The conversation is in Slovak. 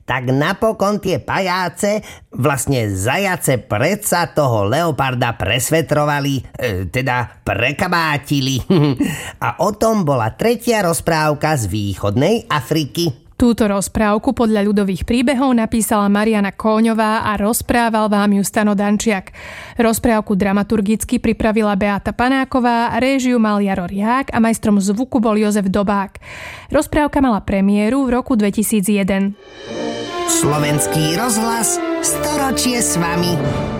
tak napokon tie pajáce, vlastne zajace, predsa toho leoparda presvetrovali, teda prekabátili. A o tom bola tretia rozprávka z východnej Afriky. Túto rozprávku podľa ľudových príbehov napísala Mariana Kóňová a rozprával vám ju Stano Dančiak. Rozprávku dramaturgicky pripravila Beata Panáková, réžiu mal Jaro Riák a majstrom zvuku bol Jozef Dobák. Rozprávka mala premiéru v roku 2001. Slovenský rozhlas, storočie s vami.